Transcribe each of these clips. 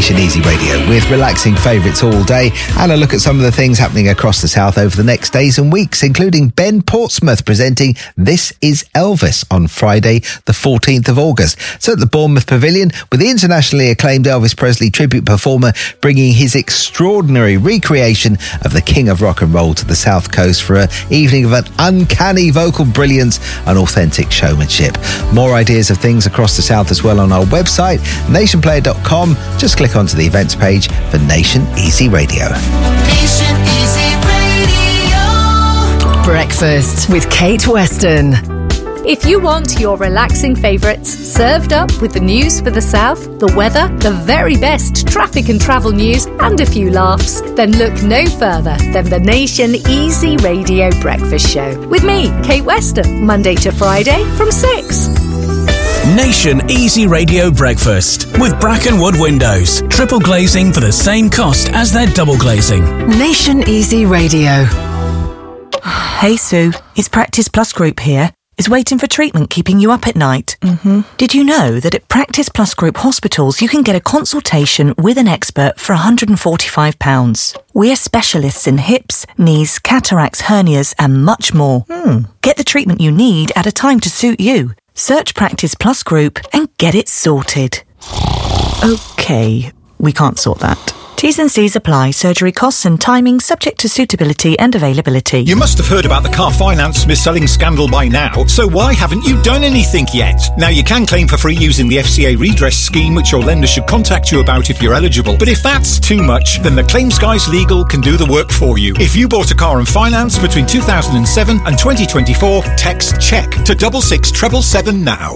Nation Easy Radio with relaxing favourites all day and a look at some of the things happening across the south over the next days and weeks, including Ben Portsmouth presenting This Is Elvis on Friday the 14th of August. So at the Bournemouth Pavilion with the internationally acclaimed Elvis Presley tribute performer bringing his extraordinary recreation of the King of Rock and Roll to the South Coast for an evening of an uncanny vocal brilliance and authentic showmanship. More ideas of things across the south as well on our website, nationplayer.com. Just click onto the events page for Nation Easy Radio. Nation Easy Radio. Breakfast with Kate Weston. If you want your relaxing favourites served up with the news for the south, the weather, the very best traffic and travel news, and a few laughs, then look no further than the Nation Easy Radio Breakfast Show with me, Kate Weston, Monday to Friday from 6. Nation Easy Radio Breakfast with Brackenwood Windows. Triple glazing for the same cost as their double glazing. Nation Easy Radio. Hey Sue, it's Practice Plus Group here. Is waiting for treatment keeping you up at night? Did you know that at Practice Plus Group hospitals you can get a consultation with an expert for £145? We're specialists in hips, knees, cataracts, hernias and much more. Get the treatment you need at a time to suit you. Search Practice Plus Group and get it sorted. OK, we can't sort that. T's and C's apply. Surgery costs and timing subject to suitability and availability. You must have heard about the car finance mis-selling scandal by now, so why haven't you done anything yet? Now you can claim for free using the FCA redress scheme, which your lender should contact you about if you're eligible. But if that's too much, then the Claims Guys Legal can do the work for you. If you bought a car on finance between 2007 and 2024, text CHECK to 66777 now.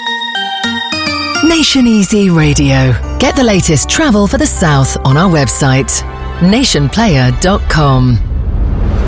Nation Easy Radio. Get the latest travel for the south on our website, nationplayer.com.